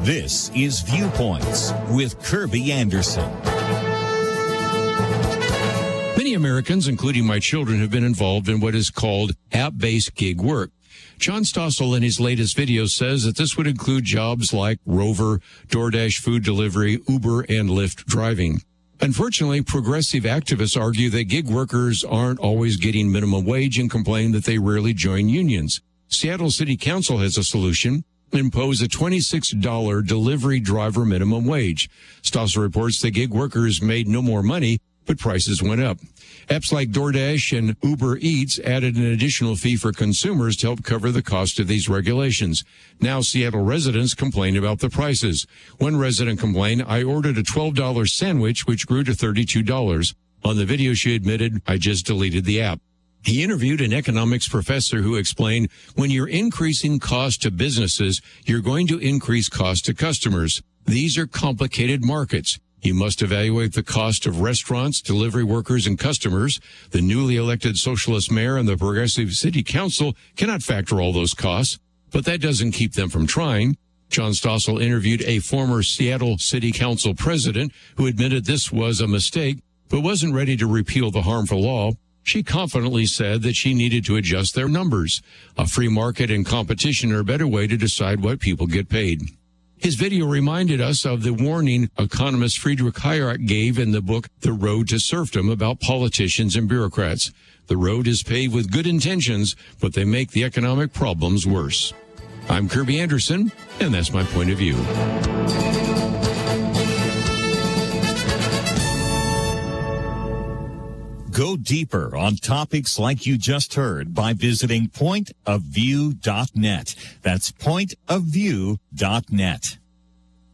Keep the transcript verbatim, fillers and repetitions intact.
This is Viewpoints with Kirby Anderson. Many Americans, including my children, have been involved in what is called app-based gig work. John Stossel in his latest video says that this would include jobs like Rover, DoorDash food delivery, Uber, and Lyft driving. Unfortunately, progressive activists argue that gig workers aren't always getting minimum wage and complain that they rarely join unions. Seattle City Council has a solution: impose a twenty-six dollars delivery driver minimum wage. Stossel reports that gig workers made no more money, but prices went up. Apps like DoorDash and Uber Eats added an additional fee for consumers to help cover the cost of these regulations. Now Seattle residents complain about the prices. One resident complained, "I ordered a twelve dollars sandwich, which grew to thirty-two dollars. On the video, she admitted, "I just deleted the app." He interviewed an economics professor who explained, when you're increasing cost to businesses, you're going to increase cost to customers. These are complicated markets. You must evaluate the cost of restaurants, delivery workers, and customers. The newly elected socialist mayor and the progressive city council cannot factor all those costs, but that doesn't keep them from trying. John Stossel interviewed a former Seattle City Council president who admitted this was a mistake, but wasn't ready to repeal the harmful law. She confidently said that she needed to adjust their numbers. A free market and competition are a better way to decide what people get paid. His video reminded us of the warning economist Friedrich Hayek gave in the book The Road to Serfdom about politicians and bureaucrats. The road is paved with good intentions, but they make the economic problems worse. I'm Kirby Anderson, and that's my point of view. Go deeper on topics like you just heard by visiting point of view dot net. That's point of view dot net.